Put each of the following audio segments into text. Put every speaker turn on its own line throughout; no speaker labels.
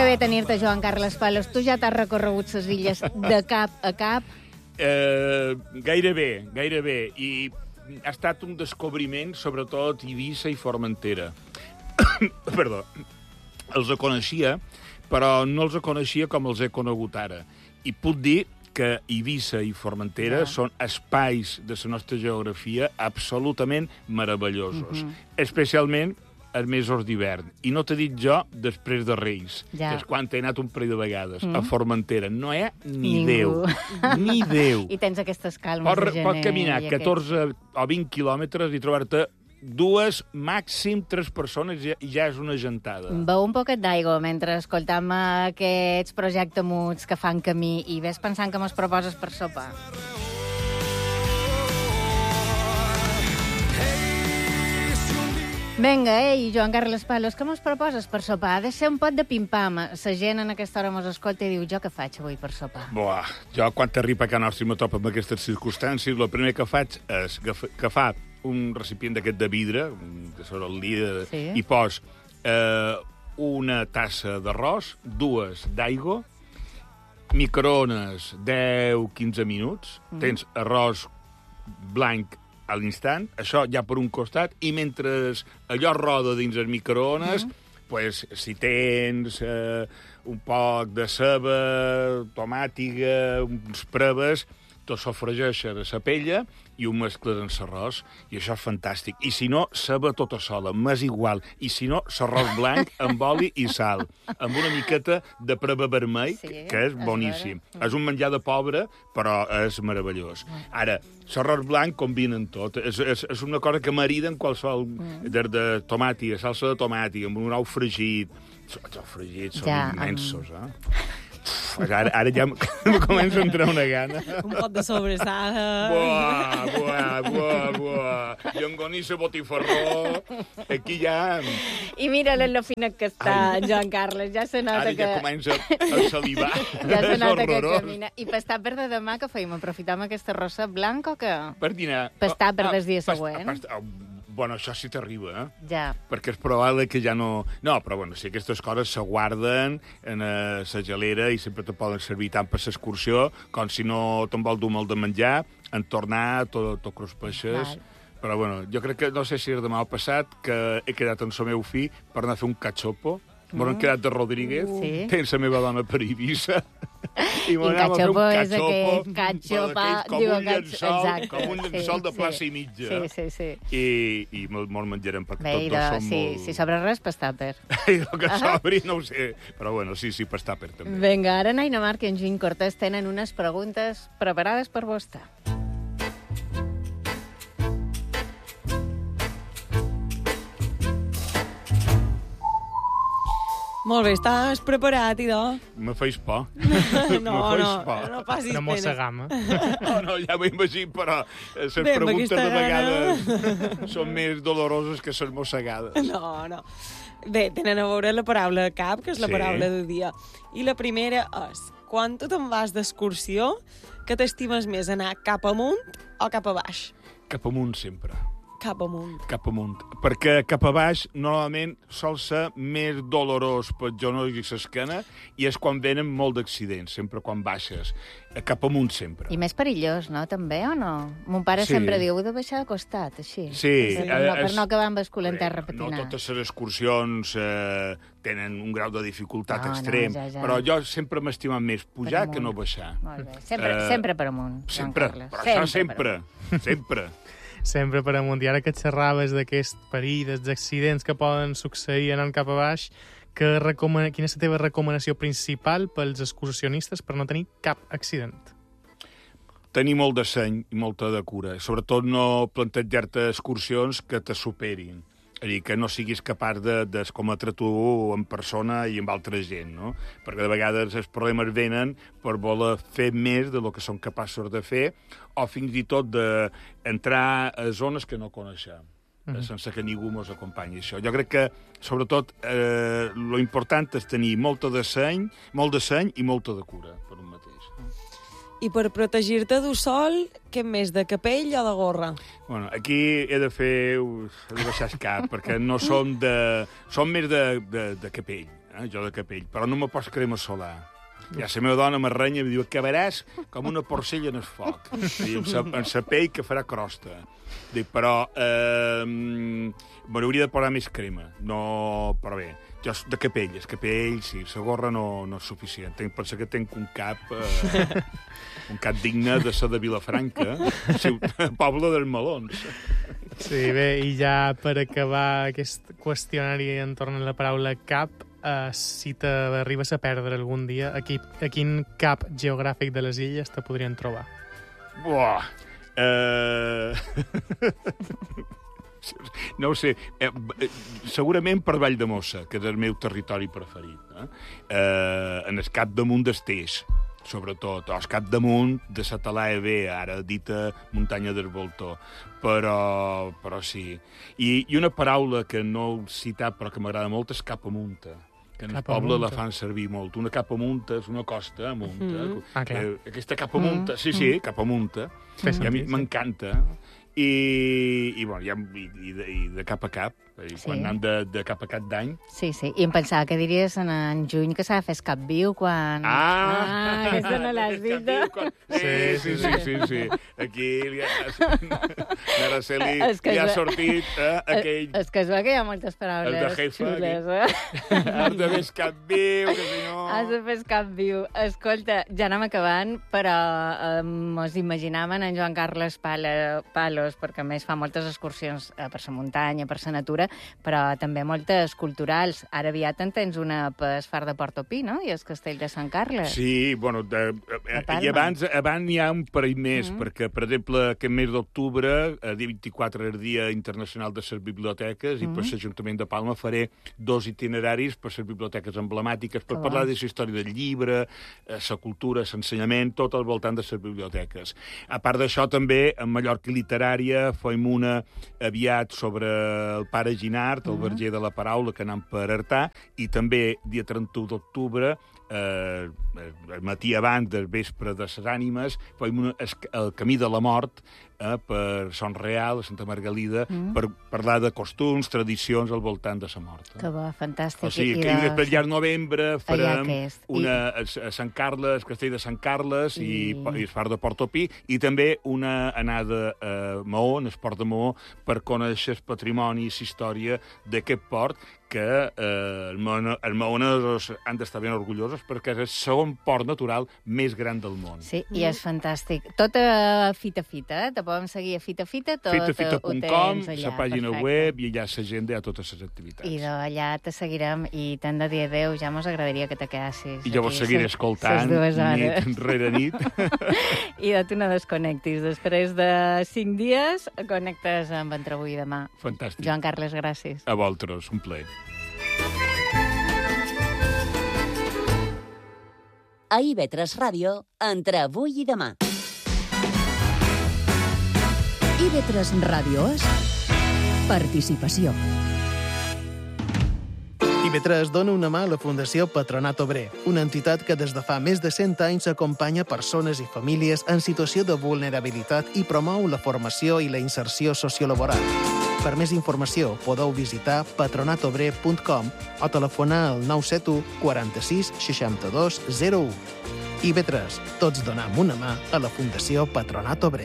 Que bé tenir-te, Joan Carles Palos. Tu ja t'has recorregut les illes de cap a cap?
Gairebé. I ha estat un descobriment, sobretot Eivissa i Formentera. Perdó. Els coneixia, però no els coneixia com els he conegut ara. I puc dir que Eivissa i Formentera són espais de la nostra geografia absolutament meravellosos. Especialment els mesos d'hivern. I no t'he dit jo després de Reis, que és quan he anat un parell de vegades. A Formentera no hi ha ni Déu. Ni Déu.
I tens aquestes calmes de gener.
Pot caminar 14 o 20 quilòmetres i trobar-te 2, màxim 3 persones i ja és una gentada.
Beu un poquet d'aigua mentre escoltam aquests projectamuts que fan camí i ves pensant que mos proposes per sopar. Vinga, Joan Carles Palos, què mos proposes per sopar? Ha de ser un pot de pim-pam. La gent en aquesta hora mos escolta i diu, jo què faig avui per sopar?
Buah, jo quan t'arriba a Can Nostra i me trobo amb aquestes circumstàncies, el primer que faig és agafar un recipient d'aquest de vidre, que surt el líder, i pos una tassa d'arròs, 2 d'aigua, microones 10-15 minuts, tens arròs blanc a l'instant, això ja per un costat, i mentre allò roda dins el microones, pues, si tens un poc de ceba, tomàtiga, uns preves, tot sofregeixes a la pella i ho mescles en l'arròs, i això és fantàstic. I si no, ceba tota sola, m'és igual. I si no, l'arròs blanc amb oli i sal, amb una miqueta de preve vermell, que és boníssim. És un menjar de pobre, però és meravellós. Ara, l'arròs blanc combina en tot. És una cosa que marida en qualsevol de tomàtic, salsa de tomàtic, amb un ou fregit. Els ous fregits són immensos, Ara ja me comença a entrar una gana.
Un pot de sobrassada.
Buah. Llonganissa, botifarró. Aquí ja...
I mira-la lo fina que està, Joan Carles. Ja se nota que...
Ara ja comença a salivar.
Ja se nota que camina. I per tàper de demà, què feim? Aprofitam aquesta rossa blanca o què?
Per dinar.
Per tàper del dia següent.
Bueno, això sí t'arriba,
Ja.
Perquè és probable que ja no... No, però bueno, si aquestes coses se guarden en la gelera i sempre te poden servir tant per l'excursió com si no te'n vol dur molt de menjar, en tornar, tot cruspeixes. Però bueno, jo crec que, no sé si és demà o passat, que he quedat amb el meu fill per anar a fer un cachopo. M'han quedat de Rodríguez, tens la meva dona per Eivissa. I
un cachopo és aquell cachopa...
Com un llençol de plaça i mitja.
Sí.
I me'l menjarem perquè tots dos som molt...
Si sobra res, per tàper.
El que sobri, no ho sé. Però bueno, sí, per tàper també.
Vinga, ara Naina Marc i en Joan Cortés tenen unes preguntes preparades per vostè.
Molt bé, estàs preparat, idò?
Me feis por.
No passis pena.
Una mossa gama.
No, ja m'ho imagino, però les preguntes de vegades són més doloroses que les mossegades.
No. Bé, tenen a veure la paraula cap, que és la paraula del dia. I la primera és, quan tu te'n vas d'excursió, que t'estimes més anar cap amunt o cap a baix?
Cap amunt sempre.
Cap amunt.
Cap amunt. Perquè cap a baix, normalment, sol ser més dolorós pel genoll i l'esquena, i és quan venen molt d'accidents, sempre quan baixes. Cap amunt, sempre.
I més perillós, no? També, o no? Mon pare sempre diu, heu de baixar de costat, així.
Sí.
Per no acabar amb basculant terra patinant.
No totes les excursions tenen un grau de dificultat extrem, però jo sempre m'he estimat més pujar que no baixar.
Molt bé. Sempre per amunt, Joan Carles.
Però això sempre.
Sempre per amunt. I ara que xerraves d'aquest perill, dels accidents que poden succeir anant cap a baix, quina és la teva recomanació principal pels excursionistes per no tenir cap accident?
Tenir molt de seny i molta de cura. Sobretot no plantejar-te excursions que te superin. És a dir, que no siguis capaç d'escometre tu en persona i amb altra gent, no? Perquè de vegades els problemes venen per voler fer més del que són capaços de fer o fins i tot d'entrar a zones que no coneixem, sense que ningú ens acompanyi. Això. Jo crec que, sobretot, lo important és tenir molt de seny i molta de cura per un mateix.
I per protegir-te du sol, què més, de capell o de gorra?
Bueno, aquí he de baixar el cap, perquè no som de... Som més de capell. jo de capell, però no me pots crema solar. Ja la meva dona m'arrenya i em diu que veràs com una porcella en el foc. I amb la pell que farà crosta. Dic, però me n'hauria de posar més crema. No, però bé, jo de capell, el capell, sí, la gorra no és suficient. Penso que tinc un cap digne de ser de Vilafranca, poble dels melons.
Sí, bé, i ja per acabar aquest qüestionari entorn a la paraula cap, si t'arribes a perdre algun dia, a quin cap geogràfic de les illes te podrien trobar?
Buah! No ho sé. Segurament per Valldemossa, que és el meu territori preferit. En el capdamunt d'Esteix, sobretot, o el capdamunt de la Talaia B, ara dita muntanya del Voltor. Però sí. I una paraula que no heu citat però que m'agrada molt és capamunta, que en el poble la fan servir molt. Una capamunta és una costa amunta. Aquesta capamunta, sí, capamunta. I a mi m'encanta. I de cap a cap, quan anem de cap a cap d'any.
Sí, i em pensava que diries en juny que s'ha de fer el cap viu quan... Aquesta no l'has dit.
Sí. Aquí l'Araceli li ha sortit aquell...
És que es veu que hi ha moltes paraules xules,
Has de fer el cap viu, que si no...
Has de fer el cap viu. Escolta, ja anem acabant, però mos imaginaven en Joan Carles Palos, perquè a més fa moltes excursions per la muntanya, per la natura, però també moltes culturals. Ara aviat en tens una per el Far de Portopí, no? I el Castell de Sant Carles.
Sí, bueno, i abans hi ha un parell més, perquè, per exemple, aquest mes d'octubre, el dia 24, el Dia Internacional de les Biblioteques, i per l'Ajuntament de Palma faré 2 itineraris per les biblioteques emblemàtiques, per parlar de la història del llibre, la cultura, l'ensenyament, tot al voltant de les biblioteques. A part d'això, també, en Mallorca Literària, fem una aviat sobre el pare Ginard, el verger de la paraula, que anem per Artà, i també, dia 31 d'octubre, el matí abans del vespre de les ànimes, fem el camí de la mort per Son Real, a Santa Margalida, per parlar de costums, tradicions al voltant de la mort.
Que bo, fantàstic.
O sigui, que després ja al novembre farem a Sant Carles, el Castell de Sant Carles i el Far de Portopí, i també una anada a Maó, en el port de Maó, per conèixer el patrimoni i la història d'aquest port, que els maonesos han d'estar ben orgullosos perquè és el segon port natural més gran del món.
Sí, i és fantàstic. Tot a Fita, te podem seguir a Fita, tot
fitafita.com, la pàgina web, i allà l'agenda hi ha totes les activitats.
I allà te seguirem, i t'hem de dir adéu, ja mos agradaria que te quedassis.
I jo vos seguiré escoltant nit rere nit.
I tu no desconnectis. Després de 5 dies, connectes amb Entre avui i demà.
Fantàstic.
Joan Carles, gràcies.
A vosaltres, un plaer.
A IB3 Ràdio, Entre avui i demà. IB3 Ràdio és participació.
IB3 dona una mà a la Fundació Patronat Obrer, una entitat que des de fa més de 100 anys acompanya persones i famílies en situació de vulnerabilitat i promou la formació i la inserció sociolaboral. Per més informació podeu visitar patronatobrer.com o telefonar al 971 46 62 01. IB3, tots donem una mà a la Fundació Patronat Obrer.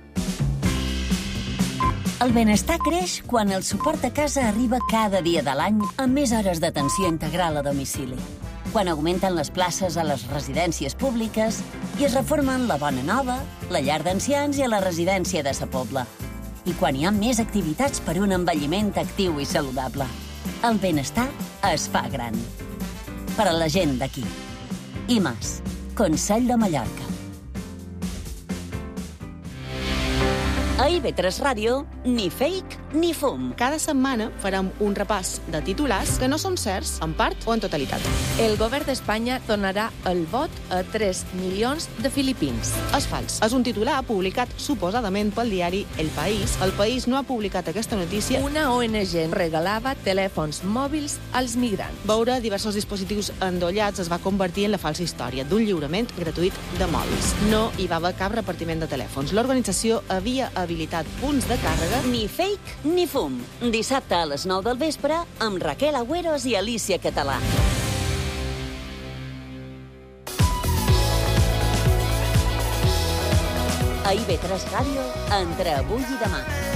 El benestar creix quan el suport a casa arriba cada dia de l'any amb més hores d'atenció integral a domicili. Quan augmenten les places a les residències públiques i es reformen la Bona Nova, la llar d'ancians i a la residència de Sa Pobla. I quan hi ha més activitats per un envelliment actiu i saludable. El benestar es fa gran. Per a la gent d'aquí. IMAS, Consell de Mallorca. A IB3 Ràdio, ni fake ni fum.
Cada setmana farem un repàs de titulars que no són certs, en part o en totalitat.
El govern d'Espanya donarà el vot a 3 milions de filipins.
És fals. És un titular publicat suposadament pel diari El País. El País no ha publicat aquesta notícia.
Una ONG regalava telèfons mòbils als migrants.
Veure diversos dispositius endollats es va convertir en la falsa història d'un lliurament gratuït de mòbils. No hi va haver cap repartiment de telèfons. L'organització havia habilitat punts de càrrega.
Ni fake ni fum. Dissabte a les 9 del vespre amb Raquel Agüeros i Alicia Català. A IB3 Ràdio, entre avui i demà.